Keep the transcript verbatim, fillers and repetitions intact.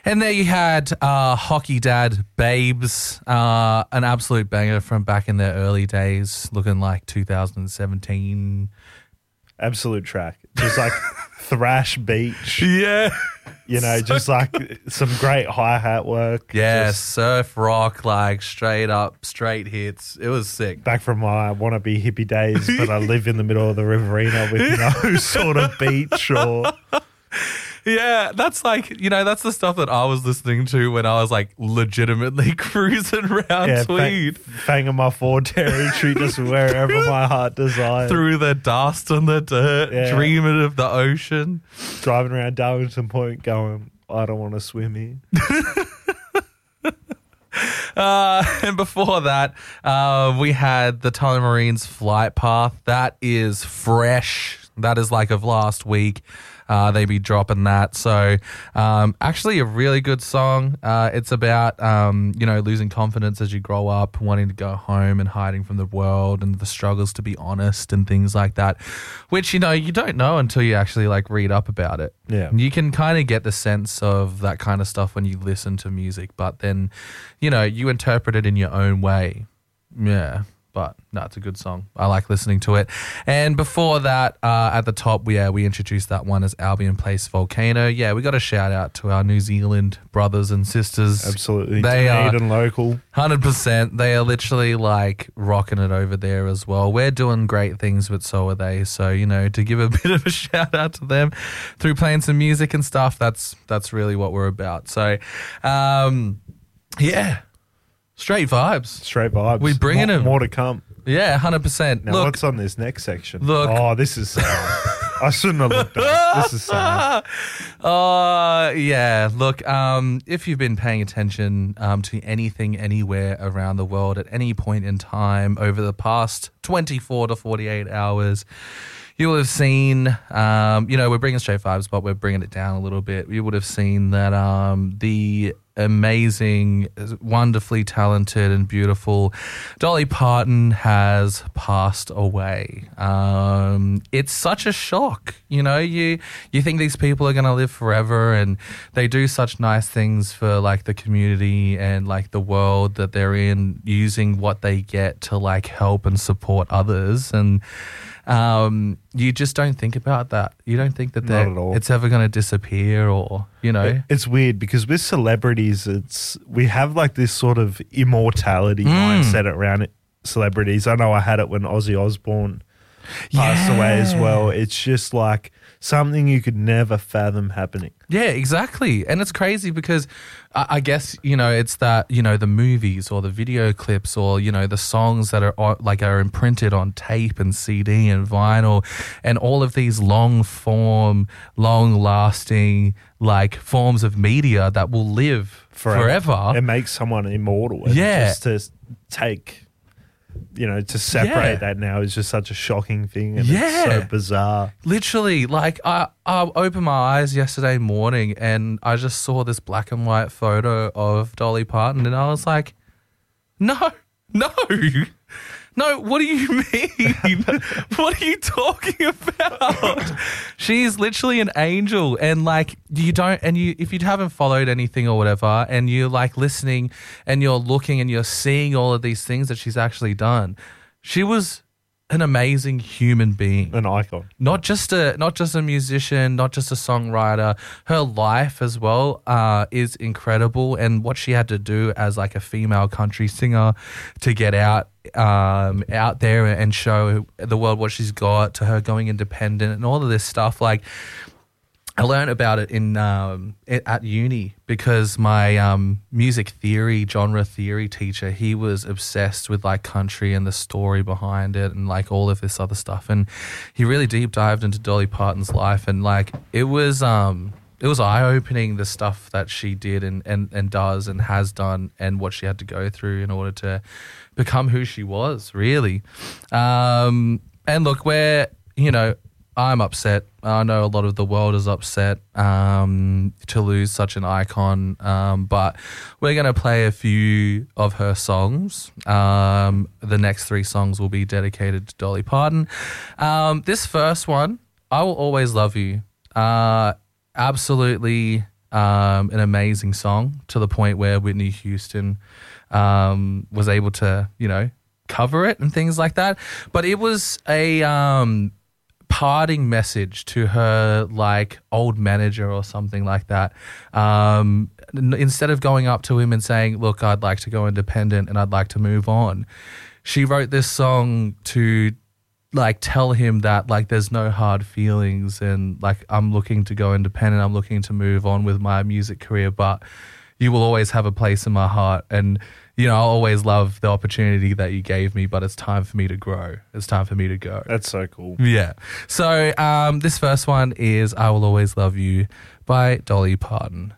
And there you had uh, Hockey Dad Babes, uh, an absolute banger from back in their early days, looking like two thousand seventeen. Absolute track. Just like thrash beach. Yeah. You know, so just like some great hi-hat work. Yeah, just surf rock, like straight up, straight hits. It was sick. back from my wannabe hippie days, but I live in the middle of the Riverina with no sort of beach or... Yeah, that's like, you know, that's the stuff that I was listening to when I was like legitimately cruising around Yeah, Tweed. fang, fanging my Ford territory just wherever my heart desires. Through the dust and the dirt, Yeah. dreaming of the ocean. Driving around Darlington Point going, I don't want to swim here. Uh, and before that, uh, we had the Tullamarines Flight Path. That is fresh. That is like of last week. Uh, they be dropping that. So um, actually a really good song. Uh, it's about, um, you know, losing confidence as you grow up, wanting to go home and hiding from the world and the struggles to be honest and things like that, which, you know, you don't know until you actually like read up about it. Yeah. You can kind of get the sense of that kind of stuff when you listen to music, but then, you know, you interpret it in your own way. Yeah. But no, it's a good song. I like listening to it. And before that, uh, at the top, we, yeah, we introduced that one as Albion Place Volcano. Yeah, we got a shout out to our New Zealand brothers and sisters. Absolutely. They are Dunedin local. one hundred percent. They are literally like rocking it over there as well. We're doing great things, but so are they. So, you know, to give a bit of a shout out to them through playing some music and stuff, that's that's really what we're about. So, um, yeah. Straight vibes. Straight vibes. We bringing more, them. More to come. Yeah, one hundred percent. Now, Look, what's on this next section? Look. Oh, this is sad. I shouldn't have looked up. This is sad. Uh, yeah, look, um, if you've been paying attention um, to anything, anywhere around the world at any point in time over the past twenty-four to forty-eight hours, you will have seen, um, you know, we're bringing straight vibes, but we're bringing it down a little bit. You would have seen that um, the amazing, wonderfully talented and beautiful Dolly Parton has passed away. Um, it's such a shock. You know, you you think these people are going to live forever and they do such nice things for like the community and like the world that they're in, using what they get to like help and support others. And um, you just don't think about that. You don't think that Not at all. it's ever going to disappear or, you know. It- It's weird because with celebrities, it's we have like this sort of immortality Mm. mindset around it, celebrities. I know I had it when Ozzy Osbourne passed away as well. It's just like something you could never fathom happening. Yeah, exactly. And it's crazy because I, I guess, you know, it's that, you know, the movies or the video clips or, you know, the songs that are on, like are imprinted on tape and C D and vinyl and all of these long form, long lasting like forms of media that will live forever. forever. It makes someone immortal. And Yeah. Just to take, you know, to separate Yeah. that now is just such a shocking thing. And Yeah. it's so bizarre. Literally, like I, I opened my eyes yesterday morning and I just saw this black and white photo of Dolly Parton and I was like, no, no, no, what do you mean? What are you talking about? She's literally an angel and like you don't, and you, if you haven't followed anything or whatever and you're like listening and you're looking and you're seeing all of these things that she's actually done, she was an amazing human being. An icon. Not just a not just a musician, not just a songwriter. Her life as well uh, is incredible, and what she had to do as like a female country singer to get out um, out there and show the world what she's got. To her going independent and all of this stuff, like. I learned about it in um, at uni because my um, music theory, genre theory teacher, he was obsessed with like country and the story behind it and like all of this other stuff. And he really deep dived into Dolly Parton's life and like it was um, it was eye opening the stuff that she did and, and, and does and has done and what she had to go through in order to become who she was, really. Um, and look, we're, you know, I'm upset. I know a lot of the world is upset um, to lose such an icon, um, but we're going to play a few of her songs. Um, the next three songs will be dedicated to Dolly Parton. Um, this first one, I Will Always Love You. Uh, absolutely um, an amazing song to the point where Whitney Houston um, was able to, you know, cover it and things like that. But it was a um, parting message to her like old manager or something like that. Um, n- instead of going up to him and saying, look, I'd like to go independent and I'd like to move on, she wrote this song to like tell him that like there's no hard feelings and like I'm looking to go independent, I'm looking to move on with my music career, but you will always have a place in my heart, and you know I'll always love the opportunity that you gave me, but it's time for me to grow. It's time for me to go. That's so cool. Yeah. So um, this first one is I Will Always Love You by Dolly Parton.